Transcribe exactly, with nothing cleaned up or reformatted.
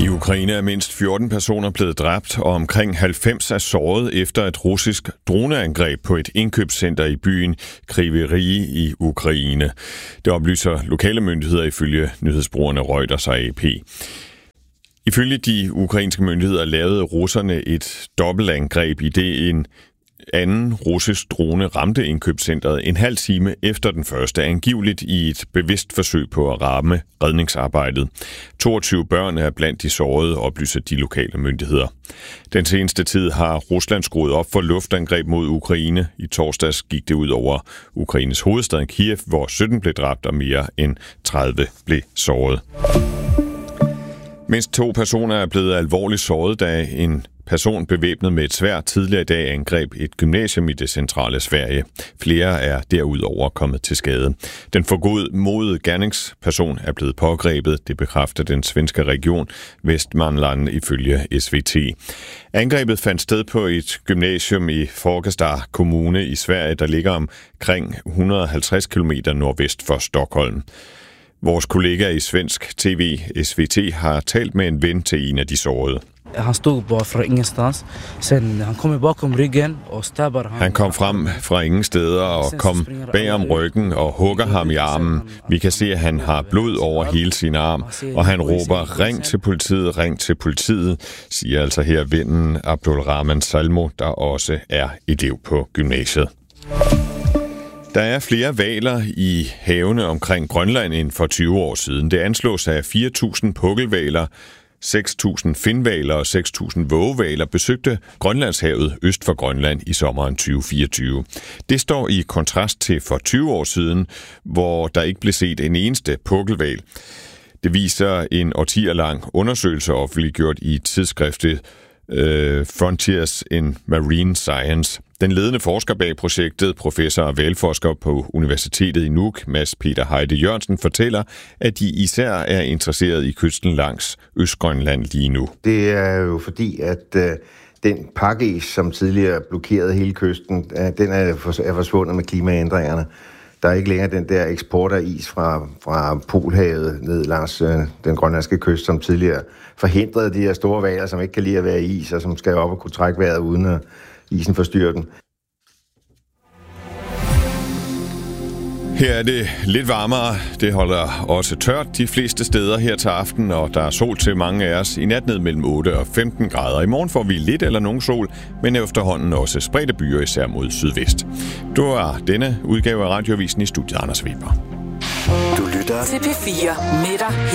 I Ukraine er mindst fjorten personer blevet dræbt, og omkring halvfems er såret efter et russisk droneangreb på et indkøbscenter i byen Kryvyi Rih i Ukraine. Det oplyser lokale myndigheder ifølge nyhedsbrugerne Reuters og A P. Ifølge de ukrainske myndigheder lavede russerne et dobbeltangreb, i det en anden russisk drone ramte indkøbscentret en halv time efter den første, angiveligt i et bevidst forsøg på at ramme redningsarbejdet. toogtyve børn er blandt de sårede, oplyser de lokale myndigheder. Den seneste tid har Rusland skruet op for luftangreb mod Ukraine. I torsdags gik det ud over Ukraines hovedstad Kiev, hvor sytten blev dræbt og mere end tredive blev såret. Mindst to personer er blevet alvorligt såret, da en person bevæbnet med et sværd tidligere i dag angreb et gymnasium i det centrale Sverige. Flere er derudover kommet til skade. Den forgodmodede gerningsperson er blevet pågrebet, det bekræfter den svenske region Västmanland ifølge S V T. Angrebet fandt sted på et gymnasium i Fagersta kommune i Sverige, der ligger omkring et hundrede og halvtreds kilometer nordvest for Stockholm. Vores kollega i svensk tv S V T har talt med en ven til en af de sårede. Han stod bare fra ingenstans. Sen han kom bakom ryggen og stabber ham. Han kom frem fra ingen steder og kom bag om ryggen og hugger ham i armen. Vi kan se, at han har blod over hele sin arm, og han råber, ring til politiet, ring til politiet, siger altså her vennen Abdulrahman Salmo, der også er elev på gymnasiet. Der er flere hvaler i havene omkring Grønland end for tyve år siden. Det anslås af fire tusind pukkelhvaler, seks tusind finhvaler og seks tusind vågehvaler besøgte Grønlandshavet øst for Grønland i sommeren tyve fireogtyve. Det står i kontrast til for tyve år siden, hvor der ikke blev set en eneste pukkelhval. Det viser en årtier lang undersøgelse offentliggjort i tidsskriftet uh, Frontiers in Marine Science. Den ledende forsker bag projektet, professor og hvalforsker på Universitetet i Nuuk, Mads Peter Heide Jørgensen, fortæller, at de især er interesseret i kysten langs Østgrønland lige nu. Det er jo fordi, at øh, den pakkeis, som tidligere blokerede hele kysten, øh, den er, for, er forsvundet med klimaændringerne. Der er ikke længere den der eksport af is fra, fra Polhavet ned langs øh, den grønlandske kyst, som tidligere forhindrede de her store hvaler, som ikke kan lide at være i is, og som skal op og kunne trække vejret uden at isen forstyrrer den. Her er det lidt varmere. Det holder også tørt de fleste steder her til aften, og der er sol til mange af os. I nat ned mellem otte og femten grader. I morgen får vi lidt eller nogen sol, men efterhånden også spredte byer, især mod sydvest. Du er denne udgave af Radioavisen, i studiet Anders Weber. Du lytter til P fire med dig